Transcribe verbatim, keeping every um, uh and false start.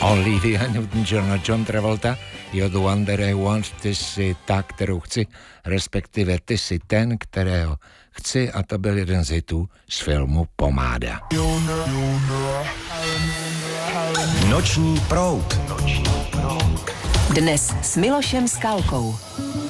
Olivia Newton-John a John Travolta i The One That I Want. Ty jsi ta, kterou chci, respektive ty jsi ten, kterého chci, a to byl jeden z hitů z filmu Pomáda. Noční proud. Dnes s Milošem Skalkou.